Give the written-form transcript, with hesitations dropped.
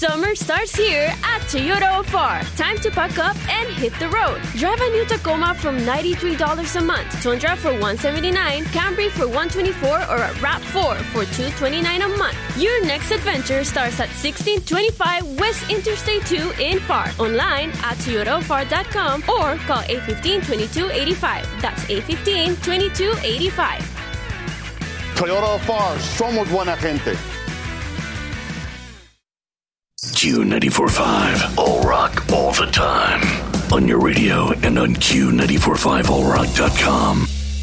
Summer starts here at Toyota Afar. Time to pack up and hit the road. Drive a new Tacoma from $93 a month, Tundra for $179, Camry for $124, or a RAV4 for $229 a month. Your next adventure starts at 1625 West Interstate 2 in Far. Online at ToyotaFar.com or call 815-2285. That's 815-2285. Toyota Far, somos buena gente. Q94.5, all rock, all the time. On your radio and on Q945allrock.com.